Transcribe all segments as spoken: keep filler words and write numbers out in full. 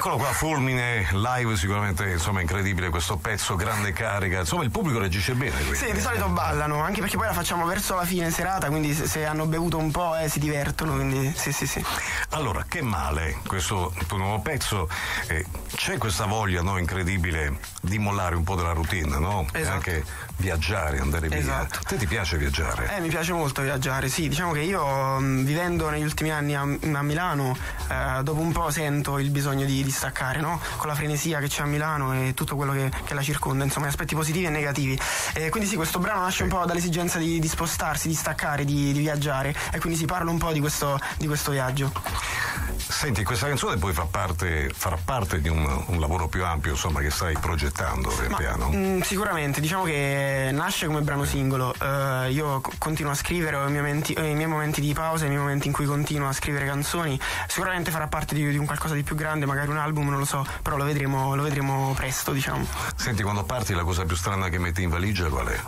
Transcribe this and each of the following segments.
Eccolo qua, Fulmine live, sicuramente insomma incredibile questo pezzo, grande carica, insomma il pubblico reagisce bene. Quindi. Sì, di solito ballano, anche perché poi la facciamo verso la fine serata, quindi se, se hanno bevuto un po' eh, si divertono, quindi sì sì sì. Allora, Che male, questo tuo nuovo pezzo, eh, c'è questa voglia, no, incredibile di mollare un po' della routine, no? Esatto. E anche viaggiare, andare via. Esatto. A te ti piace viaggiare? Eh, mi piace molto viaggiare, sì, diciamo che io mh, vivendo negli ultimi anni a, a Milano, eh, dopo un po' sento il bisogno di, di staccare, no? Con la frenesia che c'è a Milano e tutto quello che, che la circonda, insomma, aspetti positivi e negativi. E quindi sì, questo brano nasce un po' dall'esigenza di, di spostarsi, di staccare, di, di viaggiare, e quindi si parla un po' di questo, di questo viaggio. Senti, questa canzone poi fa parte, farà parte di un, un lavoro più ampio, insomma, che stai progettando pian Ma, piano? mh, sicuramente, diciamo che nasce come brano singolo. Uh, io c- continuo a scrivere, ho i miei, momenti, ho i miei momenti di pausa, i miei momenti in cui continuo a scrivere canzoni. Sicuramente farà parte di, di un qualcosa di più grande, magari un album, non lo so, però lo vedremo, lo vedremo presto, diciamo. Senti, quando parti la cosa più strana che metti in valigia qual è?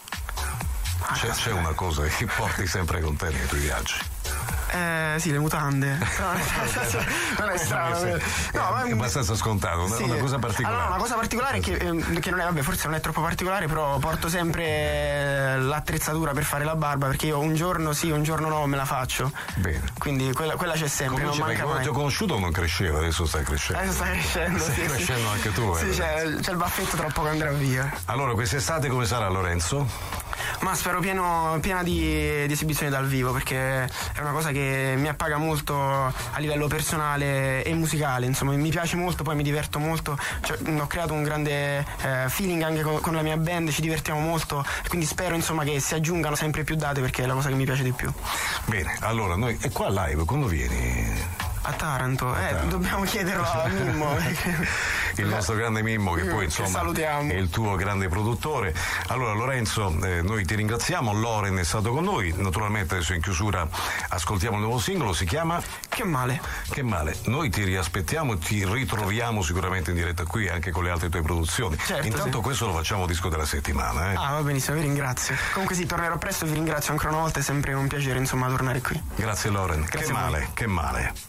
C'è, c'è una cosa che porti sempre con te nei tuoi viaggi? Eh sì, le mutande. No, non è strano. No, ma è abbastanza scontato, una, sì. una cosa particolare. Allora, una cosa particolare è che, eh, che non è, vabbè, forse non è troppo particolare, però porto sempre l'attrezzatura per fare la barba, perché io un giorno sì, un giorno no me la faccio. Bene. Quindi quella, quella c'è sempre, Cominci, non manca quando mai. ti ho conosciuto non cresceva, adesso stai crescendo. Adesso stai crescendo, stai sì, crescendo sì. anche tu. Sì, eh. c'è, c'è il baffetto troppo che andrà via. Allora, quest'estate come sarà, Lorenzo? Ma spero pieno, piena di, di esibizioni dal vivo, perché è una cosa che mi appaga molto a livello personale e musicale, insomma mi piace molto, poi mi diverto molto, cioè, ho creato un grande eh, feeling anche con, con la mia band, ci divertiamo molto, quindi spero insomma che si aggiungano sempre più date, perché è la cosa che mi piace di più. Bene, allora noi, e qua live, quando vieni? A Taranto, eh, Taranto. Dobbiamo chiederlo a Mimmo. Il nostro grande Mimmo, che poi insomma che salutiamo. è il tuo grande produttore. Allora Lorenzo, eh, noi ti ringraziamo, Loren è stato con noi, naturalmente adesso in chiusura ascoltiamo il nuovo singolo, si chiama Che male. Che male, noi ti riaspettiamo e ti ritroviamo sicuramente in diretta qui anche con le altre tue produzioni. Certo, Intanto sì. questo lo facciamo disco della settimana, eh? Ah, va benissimo, vi ringrazio. Comunque sì, tornerò presto, vi ringrazio ancora una volta, è sempre un piacere insomma tornare qui. Grazie Loren, Grazie che a voi. male, che male.